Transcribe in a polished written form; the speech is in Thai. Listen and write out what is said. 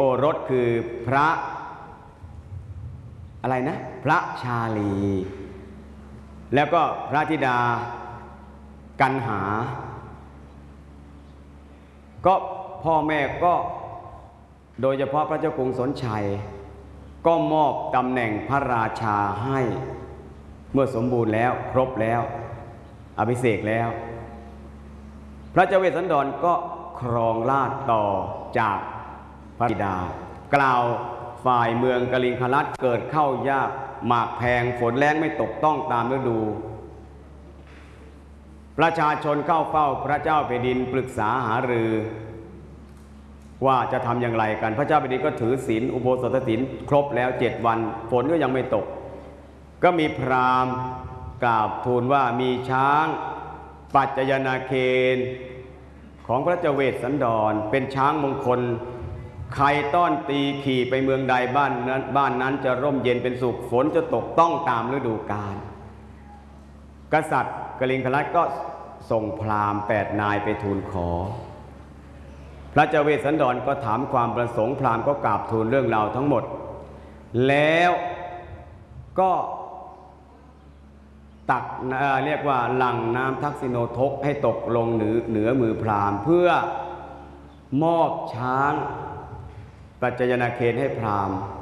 รสคือพระอะไรนะพระชาลีแล้วก็พระธิดากันหาก็พ่อแม่ก็โดยเฉพาะพระเจ้ากรุงสนชัยก็มอบตำแหน่งพระราชาให้เมื่อสมบูรณ์แล้วครบแล้วอภิเษกแล้วพระเจ้าเวสสันดรก็ครองราชย์ต่อจากพระบิดากล่าวฝ่ายเมืองกลิงคลัดเกิดเข้ายากหมากแพงฝนแล้งไม่ตกต้องตามฤดูประชาชนเข้าเฝ้าพระเจ้าแผ่นดินปรึกษาหารือว่าจะทำอย่างไรกันพระเจ้าแผ่นดินก็ถือศีลอุโบสถศีลครบแล้ว7 วันฝนก็ยังไม่ตกก็มีพราหมณ์กราบทูลว่ามีช้างปัจจยนาเคนของพระเจ้าเวสสันดรเป็นช้างมงคลใครต้อนตีขี่ไปเมืองใดบ้านนั้นจะร่มเย็นเป็นสุขฝนจะตกต้องตามฤดูกาลกษัตริย์กลิงคลัดก็ส่งพราหมณ์8 นายไปทูลขอพระเจ้าเวสสันดรก็ถามความประสงค์พราหมณ์ก็กราบทูลเรื่องราวทั้งหมดแล้วก็ตักเรียกว่าหลั่งน้ำทักษิโนทกให้ตกลงเหนือมือพราหมณ์เพื่อมอบช้างปัจจยนาเคนให้พราหมณ์